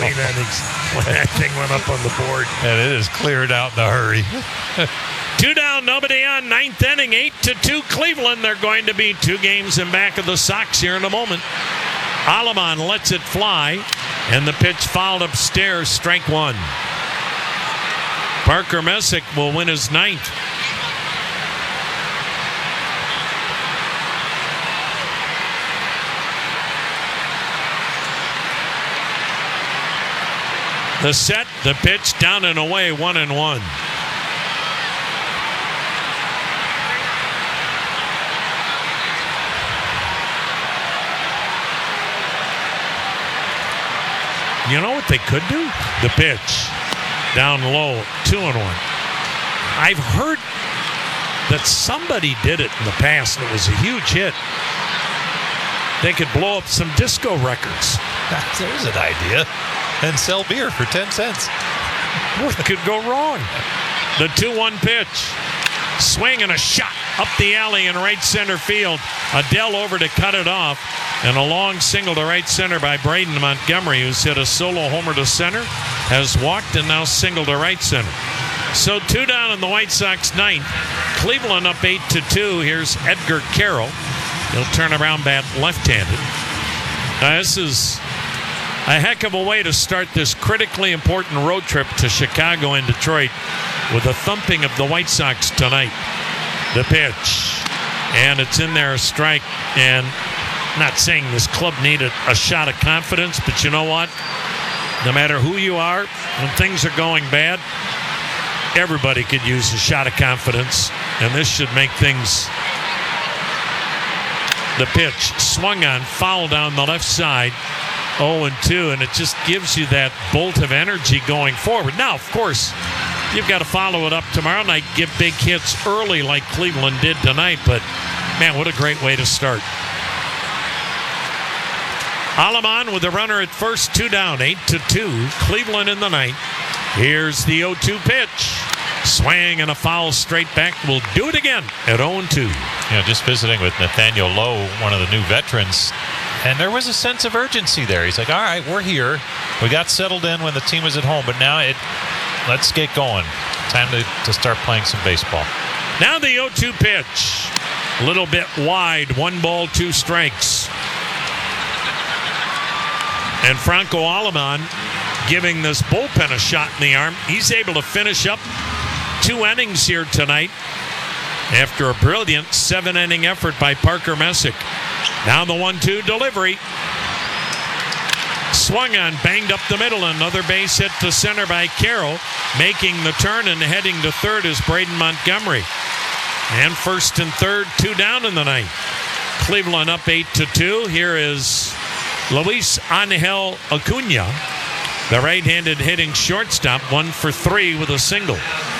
innings when that thing went up on the board. And it is cleared out in a hurry. 2 down, nobody on, 9th inning, 8-2 Cleveland. They're going to be 2 games in back of the Sox here in a moment. Aleman lets it fly, and the pitch fouled upstairs, strike 1. Parker Messick will win his 9th. The set, the pitch, down and away, 1-1. You know what they could do? The pitch, down low, 2-1. I've heard that somebody did it in the past, and it was a huge hit. They could blow up some disco records. There's an idea. And sell beer for 10 cents. What could go wrong? The 2-1 pitch. Swing and a shot up the alley in right center field. Adele over to cut it off. And a long single to right center by Braden Montgomery, who's hit a solo homer to center, has walked and now single to right center. So 2 down in the White Sox 9th. Cleveland up 8-2. Here's Edgar Carroll. He'll turn around bat left-handed. Now this is a heck of a way to start this critically important road trip to Chicago and Detroit with a thumping of the White Sox tonight. The pitch. And it's in there, a strike. And not saying this club needed a shot of confidence, but you know what? No matter who you are, when things are going bad, everybody could use a shot of confidence. And this should make things... The pitch swung on, foul down the left side. 0-2, and it just gives you that bolt of energy going forward. Now, of course, you've got to follow it up tomorrow night, give big hits early like Cleveland did tonight, but, man, what a great way to start. Aleman with the runner at first, 2 down, 8-2, Cleveland in the 9th. Here's the 0-2 pitch. Swing and a foul straight back. Will do it again at 0-2. You know, just visiting with Nathaniel Lowe, one of the new veterans, and there was a sense of urgency there. He's like, all right, we're here. We got settled in when the team was at home, but now let's get going. Time to start playing some baseball. Now the 0-2 pitch. A little bit wide. 1 ball, 2 strikes. And Franco Aleman giving this bullpen a shot in the arm. He's able to finish up 2 innings here tonight after a brilliant 7-inning effort by Parker Messick. Now the 1-2 delivery. Swung on, banged up the middle. Another base hit to center by Carroll. Making the turn and heading to third is Braden Montgomery. And first and third, 2 down in the 9th. Cleveland up 8-2. Here is Luis Angel Acuna, the right-handed hitting shortstop, 1 for 3 with a single.